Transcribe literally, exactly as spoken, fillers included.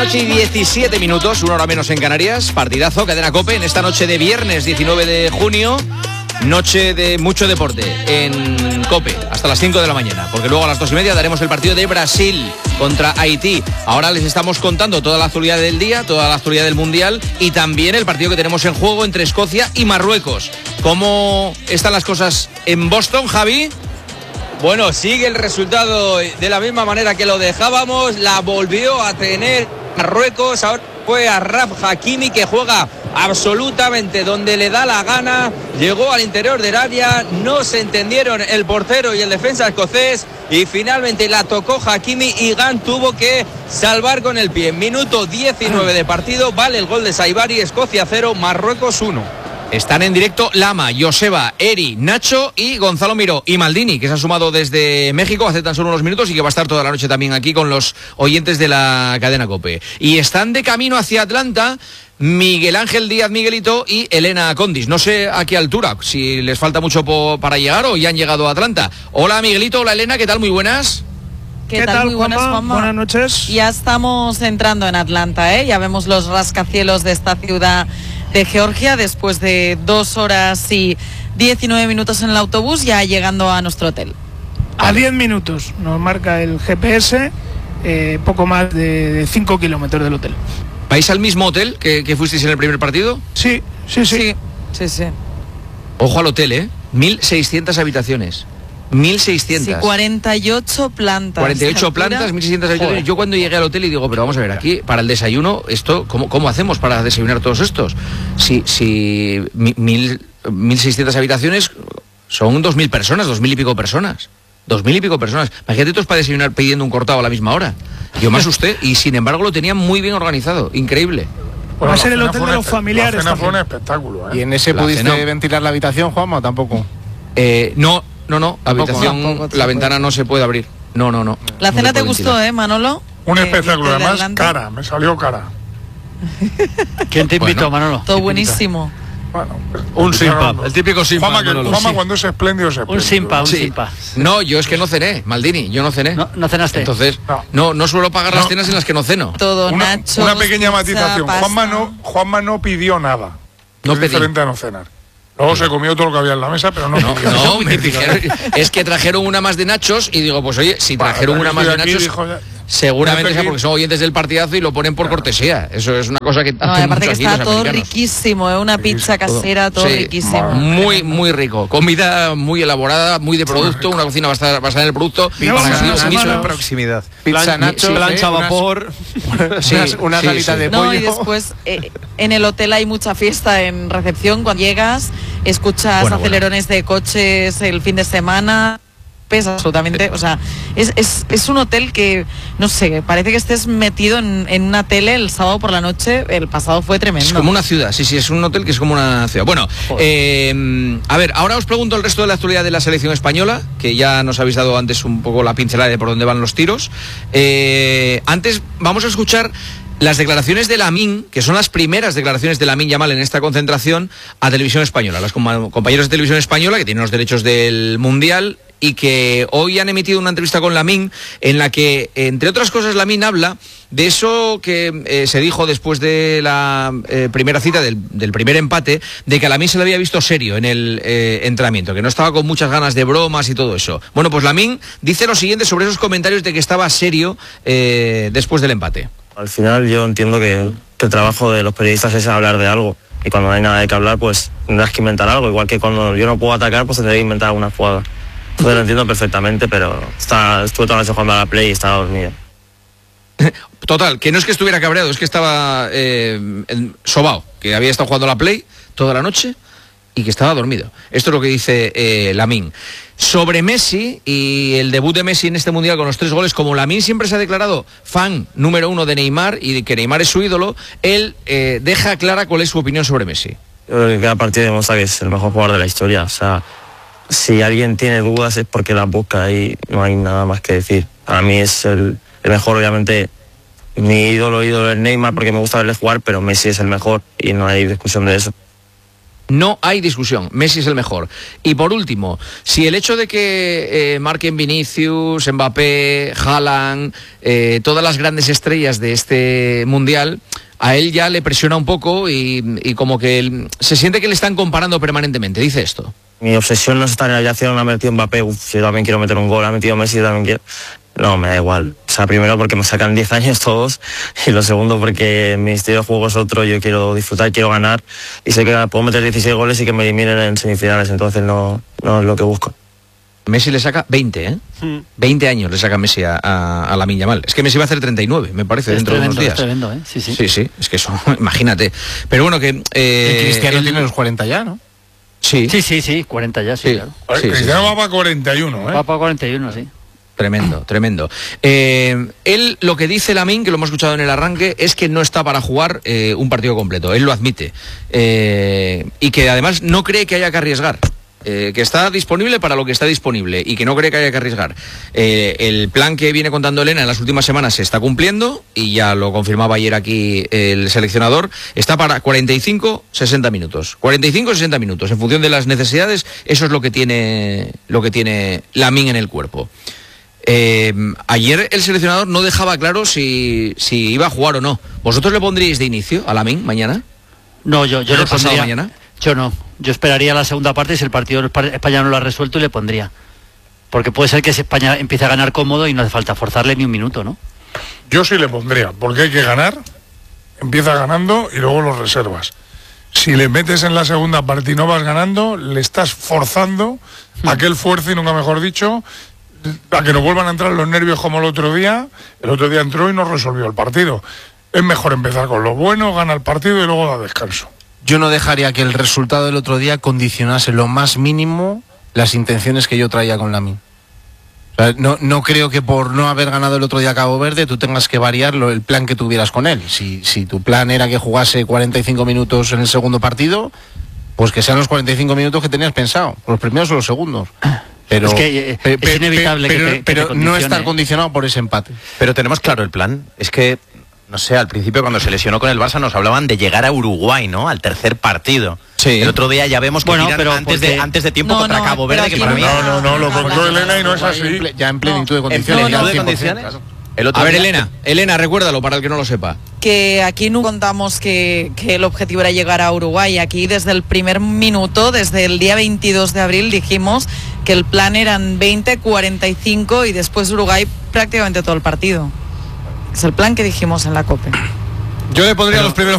noche y diecisiete minutos, una hora menos en Canarias. Partidazo, Cadena COPE, en esta noche de viernes diecinueve de junio. Noche de mucho deporte en COPE, hasta las cinco de la mañana, porque luego a las dos y media daremos el partido de Brasil contra Haití. Ahora les estamos contando toda la actualidad del día, toda la actualidad del Mundial y también el partido que tenemos en juego entre Escocia y Marruecos. ¿Cómo están las cosas en Boston, Javi? Bueno, sigue el resultado de la misma manera que lo dejábamos, la volvió a tener Marruecos, ahora fue a Achraf Hakimi, que juega absolutamente donde le da la gana, llegó al interior del área, no se entendieron el portero y el defensa escocés y finalmente la tocó Hakimi y Gant tuvo que salvar con el pie. Minuto diecinueve de partido, vale el gol de Saibari, Escocia cero, Marruecos uno. Están en directo Lama, Joseba, Eri, Nacho y Gonzalo Miró y Maldini, que se ha sumado desde México hace tan solo unos minutos y que va a estar toda la noche también aquí con los oyentes de la cadena COPE. Y están de camino hacia Atlanta Miguel Ángel Díaz Miguelito y Elena Condis. No sé a qué altura, si les falta mucho po- para llegar o ya han llegado a Atlanta. Hola Miguelito, hola Elena, ¿qué tal? Muy buenas. ¿Qué, ¿Qué tal? tal? Muy buenas, Juanma. Juanma. Buenas noches. Ya estamos entrando en Atlanta, ¿eh? Ya vemos los rascacielos de esta ciudad de Georgia después de dos horas y diecinueve minutos en el autobús, ya llegando a nuestro hotel. A diez minutos nos marca el G P S, eh, poco más de cinco kilómetros del hotel. ¿Vais al mismo hotel que, que fuisteis en el primer partido? Sí, sí, sí. Sí, sí, sí. Ojo al hotel, ¿eh? mil seiscientas habitaciones. mil seiscientas. Sí, cuarenta y ocho plantas. cuarenta y ocho plantas, mil seiscientas habitaciones. Joder. Yo cuando llegué al hotel y digo, pero vamos a ver, aquí para el desayuno, esto ¿cómo, cómo hacemos para desayunar todos estos? Si, si mil, mil seiscientas habitaciones son dos mil personas, dos mil y pico personas. Dos mil y pico personas. Imagínate todos para desayunar pidiendo un cortado a la misma hora. Yo me asusté y sin embargo lo tenían muy bien organizado. Increíble. Bueno, va a ser el hotel de los familiares. La cena fue un espectáculo, ¿eh? ¿Y en ese la pudiste cena... ventilar la habitación, Juanma, o tampoco? Eh, no, no, no. La ¿Tampoco? habitación, Tampoco la ventana no se puede abrir. No, no, no. La no cena te gustó, gustó, ¿eh, Manolo? Un eh, espectáculo, además, adelante. cara, me salió cara. ¿Quién te invitó, Bueno, Manolo? Todo buenísimo. Bueno, Un simpa, el típico simpa. Juanma, que, Manolo. Juanma Sí. cuando es espléndido es espléndido. Un simpa, un Sí. simpa. No, yo es que no cené, Maldini, yo no cené. No, no cenaste. Entonces, No. no, no suelo pagar las No. cenas en las que no ceno. Todo Una, Nacho. una pequeña matización. Juanma no, Juanma no pidió nada. No es pedí. diferente a no cenar. Luego se comió todo lo que había en la mesa, pero no, No, pidió. no, me dijeron, es que trajeron una más de nachos y digo, pues oye, si Bueno, trajeron una más de aquí nachos, dijo ya- seguramente Aquí- sea porque son oyentes del partidazo y lo ponen por cortesía. Eso es una cosa que No, y hacen aparte mucho que aquí está los todo americanos. riquísimo, ¿eh? Una pizza todo. casera, todo Sí, riquísimo. muy, muy rico. Comida muy elaborada, muy de producto, una cocina basada, basada en el producto. Pizza, Para que pizza, sigan pizza. eso. Proximidad. Pizza, Plan- Nacho, sí, plancha a unas- vapor, Sí, unas, unas sí, alitas sí. de No, pollo. y después eh, en el hotel hay mucha fiesta en recepción. Cuando llegas, escuchas Bueno, acelerones de coches el fin de semana. Pesa absolutamente. O sea, es, es, es un hotel que, no sé, parece que estés metido en, en una tele el sábado por la noche. El pasado fue tremendo. Es como una ciudad, sí, sí, es un hotel que es como una ciudad. Bueno, eh, a ver, ahora os pregunto el resto de la actualidad de la selección española, que ya nos habéis dado antes un poco la pincelada de por dónde van los tiros. Eh, antes vamos a escuchar las declaraciones de Lamine, que son las primeras declaraciones de Lamine Yamal en esta concentración a Televisión Española. Los com- compañeros de Televisión Española, que tienen los derechos del Mundial, y que hoy han emitido una entrevista con Lamine en la que, entre otras cosas, Lamine habla de eso que eh, se dijo después de la eh, primera cita, del, del primer empate, de que a Lamine se le había visto serio en el eh, entrenamiento, que no estaba con muchas ganas de bromas y todo eso. Bueno, pues Lamine dice lo siguiente sobre esos comentarios de que estaba serio eh, después del empate. Al final yo entiendo que, que el trabajo de los periodistas es hablar de algo y cuando no hay nada de que hablar pues tendrás que inventar algo, igual que cuando yo no puedo atacar pues tendré que inventar alguna jugada. Entonces lo entiendo perfectamente, pero está, estuve toda la noche jugando a la Play y estaba dormido. Total, que no es que estuviera cabreado, es que estaba eh, en- sobao, que había estado jugando a la Play toda la noche y que estaba dormido. Esto es lo que dice eh, Lamine. Sobre Messi y el debut de Messi en este Mundial con los tres goles, como Lamine siempre se ha declarado fan número uno de Neymar y de que Neymar es su ídolo, él eh, deja clara cuál es su opinión sobre Messi. Yo creo que cada partido demuestra que es el mejor jugador de la historia. O sea, si alguien tiene dudas es porque las busca y no hay nada más que decir. Para mí es el, el mejor, obviamente. Mi ídolo, ídolo es Neymar porque me gusta verle jugar, pero Messi es el mejor y no hay discusión de eso. No hay discusión, Messi es el mejor. Y por último, si el hecho de que eh, marquen Vinicius, Mbappé, Haaland, eh, todas las grandes estrellas de este Mundial, a él ya le presiona un poco y, y como que él, se siente que le están comparando permanentemente, dice esto. Mi obsesión no es estar en la aviación, ha metido Mbappé, uf, yo también quiero meter un gol, ha metido Messi, yo también quiero... No, me da igual. O sea, primero porque me sacan diez años todos y lo segundo porque mi estilo de juego es otro, yo quiero disfrutar, quiero ganar y sé que puedo meter dieciséis goles y que me eliminen en semifinales, entonces no, no es lo que busco. Messi le saca veinte, ¿eh? Mm. veinte años le saca Messi a, a, a Lamine Yamal. Es que Messi va a hacer treinta y nueve, me parece, es dentro tremendo, de unos días. Es tremendo, ¿eh? Sí, sí. Sí, sí, es que eso, imagínate. Pero bueno, que... Eh, el Cristiano el... tiene los cuarenta ya, ¿no? Sí. Sí, sí, sí, cuarenta ya, sí, sí. claro. Sí, Cristiano sí, sí. va para cuarenta y uno, ¿eh? Va para cuarenta y uno, sí. Tremendo, tremendo. Eh, él lo que dice Lamine, que lo hemos escuchado en el arranque, es que no está para jugar eh, un partido completo. Él lo admite. Eh, y que además no cree que haya que arriesgar. Eh, que está disponible para lo que está disponible y que no cree que haya que arriesgar. Eh, el plan que viene contando Elena en las últimas semanas se está cumpliendo y ya lo confirmaba ayer aquí el seleccionador. Está para cuarenta y cinco, sesenta minutos. cuarenta y cinco, sesenta minutos. En función de las necesidades, eso es lo que tiene, lo que tiene Lamine en el cuerpo. Eh, ayer el seleccionador no dejaba claro si, si iba a jugar o no. ¿Vosotros le pondríais de inicio a Lamine mañana? No, yo, yo le pondría. Mañana? Yo no. Yo esperaría la segunda parte si el partido español no lo ha resuelto y le pondría. Porque puede ser que España empiece a ganar cómodo y no hace falta forzarle ni un minuto, ¿no? Yo sí le pondría, porque hay que ganar, empieza ganando y luego los reservas. Si le metes en la segunda parte y no vas ganando, le estás forzando mm. a que él fuerce, y nunca mejor dicho, a que no vuelvan a entrar los nervios como el otro día. El otro día entró y no resolvió el partido. Es mejor empezar con lo bueno, gana el partido y luego da descanso. Yo no dejaría que el resultado del otro día condicionase lo más mínimo las intenciones que yo traía con Lamine. O sea, no, no creo que por no haber ganado el otro día a Cabo Verde tú tengas que variar lo, el plan que tuvieras con él. Si, si tu plan era que jugase cuarenta y cinco minutos en el segundo partido, pues que sean los cuarenta y cinco minutos que tenías pensado, los primeros o los segundos. Pero, es que eh, pe, es inevitable pe, que pero, te, que pero te no estar condicionado por ese empate. Pero tenemos claro el plan. Es que, no sé, al principio cuando se lesionó con el Barça nos hablaban de llegar a Uruguay, ¿no? Al tercer partido. Sí. El otro día ya vemos que bueno, tiran pero antes, porque... de, antes de tiempo no, contra no, Cabo Verde, que para no, mí... No, no, no, lo contó Elena y no es así. Ya en plenitud de ¿En condiciones. plenitud ya de condiciones? claro. El otro A ver, día... Elena, Elena, recuérdalo para el que no lo sepa. Que aquí no contamos que, que el objetivo era llegar a Uruguay. Aquí desde el primer minuto, desde el día veintidós de abril, dijimos que el plan eran veinte, cuarenta y cinco y después Uruguay prácticamente todo el partido. Es el plan que dijimos en la COPE. Yo le pondría Pero, los primeros